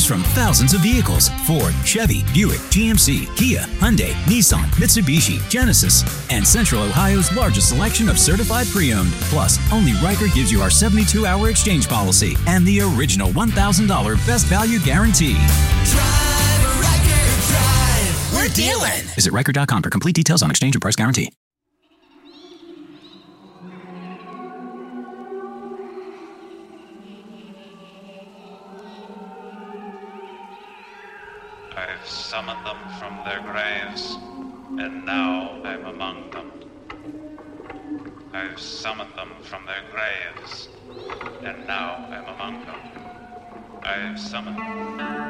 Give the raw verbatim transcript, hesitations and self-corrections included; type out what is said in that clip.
from thousands of vehicles: Ford, Chevy, Buick, G M C, Kia, Hyundai, Nissan, Mitsubishi, Genesis, and Central Ohio's largest selection of certified pre-owned. Plus, only Riker gives you our seventy-two hour exchange policy and the original one thousand dollars best value guarantee. Drive, Riker, drive. We're dealing. Visit Riker dot com for complete details on exchange and price guarantee. I've summoned them from their graves, and now I'm among them. I've summoned them from their graves, and now I'm among them. I've summoned them.